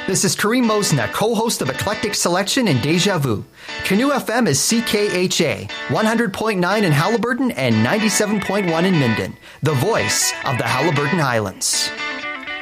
This is Kareem Mosna, co-host of Eclectic Selection and Deja Vu. Canoe FM is CKHA, 100.9 in Halliburton and 97.1 in Minden, the voice of the Halliburton Highlands.